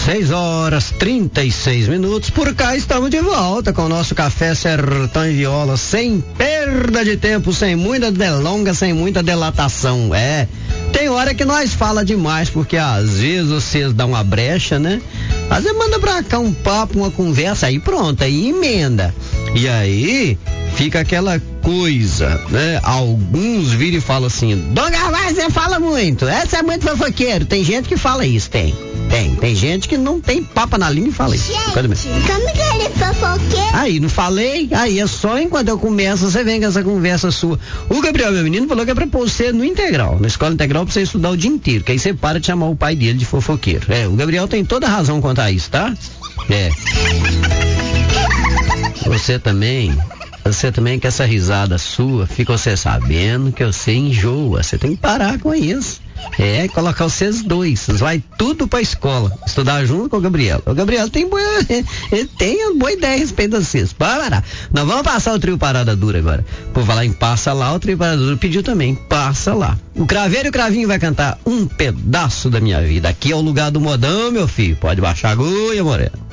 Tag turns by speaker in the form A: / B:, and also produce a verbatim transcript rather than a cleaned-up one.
A: seis horas trinta e seis minutos. Por cá estamos de volta com o nosso Café Sertão e Viola, sem perda de tempo, sem muita delonga, sem muita delatação. É, tem hora que nós fala demais, porque às vezes vocês dão uma brecha, né? Às vezes manda pra cá um papo, uma conversa, aí pronto, aí emenda. E aí fica aquela coisa, né? Alguns viram e falam assim: Dom Garvaz, você fala muito, essa é muito fofoqueiro. Tem gente que fala isso, tem. Tem, tem gente que não tem papa na língua e fala isso.
B: Gente, como que ele é fofoqueiro?
A: Aí, não falei? Aí é só enquanto eu começo, você vem com essa conversa sua. O Gabriel, meu menino, falou que é pra pôr você no integral, na escola integral, pra você estudar o dia inteiro, que aí você para de chamar o pai dele de fofoqueiro. É, o Gabriel tem toda a razão quanto a isso, tá? É. Você também, você também com essa risada sua, fica você sabendo que você enjoa, você tem que parar com isso. É, colocar vocês dois, vocês vai tudo pra escola, estudar junto com o Gabriel. O Gabriel tem boa, ele tem uma boa ideia a respeito de vocês. Para parar. Nós vamos passar o trio Parada Dura agora. Por falar em passa lá, o trio Parada Dura pediu também, passa lá. O Craveiro e o Cravinho vai cantar Um Pedaço da Minha Vida. Aqui é o lugar do modão, meu filho. Pode baixar a agulha, Moreno.